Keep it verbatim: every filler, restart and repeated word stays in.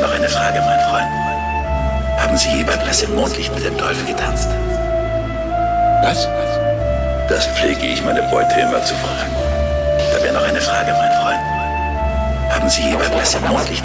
noch eine Frage, mein Freund. Haben Sie je bei Blas im Mondlicht mit dem Teufel getanzt? Was? Das pflege ich meine Beute immer zu fragen. Da wäre noch eine Frage, mein Freund. Haben Sie je bei Blas im Mondlicht